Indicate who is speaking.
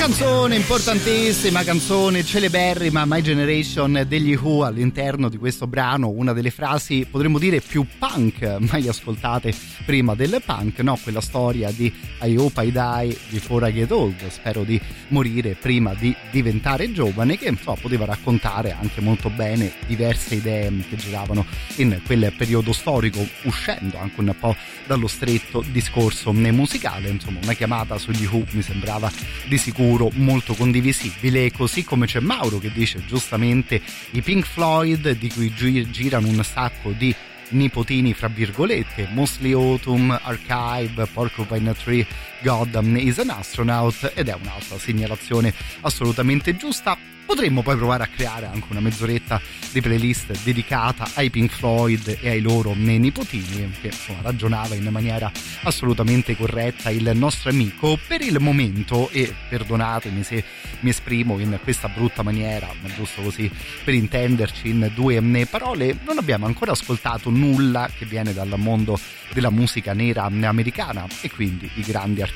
Speaker 1: Canzone importantissima, canzone celeberrima, My Generation degli Who. All'interno di questo brano una delle frasi, potremmo dire, più punk mai ascoltate prima del punk, no? Quella storia di I hope I die before I get old, spero di morire prima di diventare giovane, che poteva raccontare anche molto bene diverse idee che giravano in quel periodo storico, uscendo anche un po' dallo stretto discorso musicale. Insomma, una chiamata sugli Who mi sembrava di sicuro molto condivisibile, così come c'è Mauro che dice giustamente i Pink Floyd, di cui girano un sacco di nipotini fra virgolette, Mostly Autumn, Archive, Porcupine Tree, God is an Astronaut, ed è un'altra segnalazione assolutamente giusta. Potremmo poi provare a creare anche una mezz'oretta di playlist dedicata ai Pink Floyd e ai loro nipotini, che ragionava in maniera assolutamente corretta il nostro amico. Per il momento, e perdonatemi se mi esprimo in questa brutta maniera, ma giusto così per intenderci in due parole, non abbiamo ancora ascoltato nulla che viene dal mondo della musica nera americana, e quindi i grandi artisti